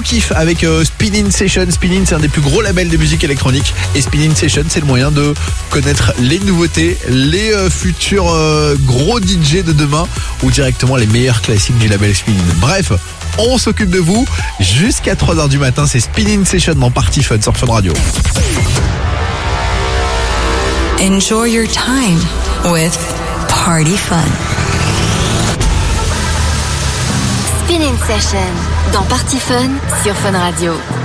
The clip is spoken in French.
kiff avec Spinning Session. Spinning, c'est un des plus gros labels de musique électronique. Et Spinning Session, c'est le moyen de connaître les nouveautés, les futurs gros DJ de demain ou directement les meilleurs classiques du label Spinning. Bref, on s'occupe de vous jusqu'à 3h du matin. C'est Spinning Session dans Party Fun sur Fun Radio. Enjoy your time with Party Fun. Spinning Session dans Party Fun sur Fun Radio.